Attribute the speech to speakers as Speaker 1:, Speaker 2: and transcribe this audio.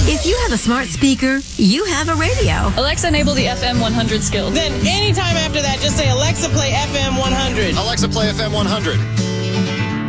Speaker 1: If you have a smart speaker, you have a radio.
Speaker 2: Alexa, enable the FM 100 skill.
Speaker 3: Then anytime after that, just say, Alexa, play FM 100.
Speaker 4: Alexa, play FM 100.